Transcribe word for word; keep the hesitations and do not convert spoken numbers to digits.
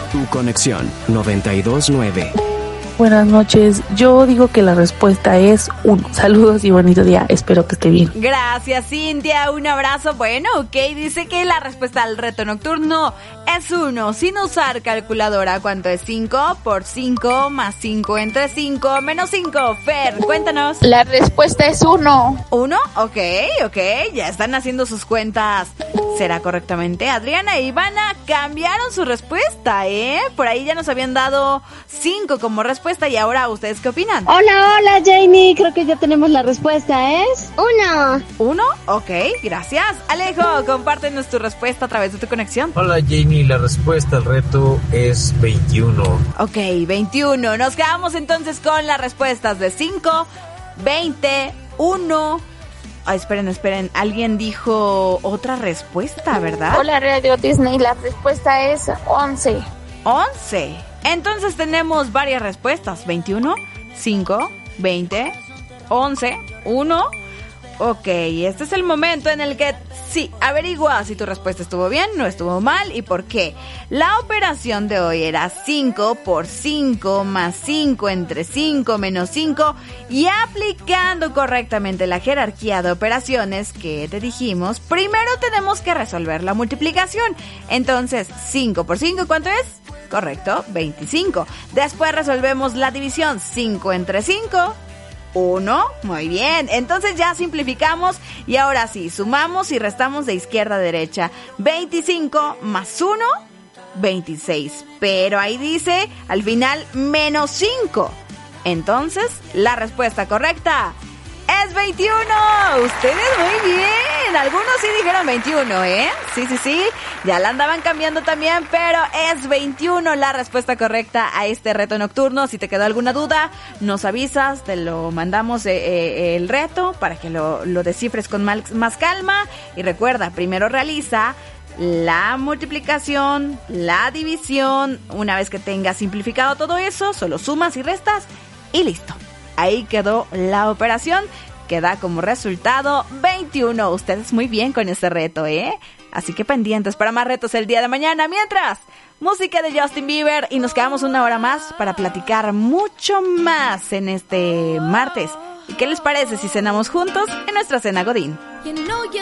Tu conexión noventa y dos punto nueve. Buenas noches, yo digo que la respuesta es uno. Saludos y bonito día, espero que esté bien. Gracias, Cintia, un abrazo. Bueno, ok, dice que la respuesta al reto nocturno es uno, sin usar calculadora. ¿Cuánto es cinco por cinco más cinco entre cinco menos cinco? Fer, cuéntanos. La respuesta es uno. ¿Uno? Ok, ok, ya están haciendo sus cuentas. ¿Será correctamente? Adriana e Ivana cambiaron su respuesta, ¿eh? Por ahí ya nos habían dado cinco como respuesta. Y ahora, ¿ustedes qué opinan? Hola, hola, Jamie. Creo que ya tenemos la respuesta. ¿Es? Uno. ¿Uno? Ok, gracias. Alejo, compártenos tu respuesta a través de tu conexión. Hola, Jamie. La respuesta al reto es veintiuno. Ok, veintiuno. Nos quedamos entonces con las respuestas de cinco, veinte, uno. Ay, esperen, esperen. Alguien dijo otra respuesta, ¿verdad? Hola, Radio Disney. La respuesta es once. once. Entonces tenemos varias respuestas. veintiuno, cinco, veinte, once, uno. Ok, este es el momento en el que sí, averigua si tu respuesta estuvo bien, no estuvo mal y por qué. La operación de hoy era cinco por cinco más cinco entre cinco menos cinco y aplicando correctamente la jerarquía de operaciones que te dijimos, primero tenemos que resolver la multiplicación. Entonces, cinco por cinco, ¿cuánto es? Correcto, veinticinco. Después resolvemos la división, cinco entre cinco. uno, muy bien, entonces ya simplificamos y ahora sí, sumamos y restamos de izquierda a derecha. veinticinco más uno, veintiséis, pero ahí dice al final menos cinco. Entonces la respuesta correcta es veintiuno. Ustedes muy bien. Algunos sí dijeron veintiuno, ¿eh? Sí, sí, sí. Ya la andaban cambiando también, pero es veintiuno la respuesta correcta a este reto nocturno. Si te quedó alguna duda, nos avisas, te lo mandamos eh, eh, el reto para que lo, lo descifres con más, más calma. Y recuerda, primero realiza la multiplicación, la división. Una vez que tengas simplificado todo eso, solo sumas y restas y listo. Ahí quedó la operación, que da como resultado veintiuno. Ustedes muy bien con este reto, ¿eh? Así que pendientes para más retos el día de mañana. Mientras, música de Justin Bieber y nos quedamos una hora más para platicar mucho más en este martes. ¿Y qué les parece si cenamos juntos en nuestra cena Godín?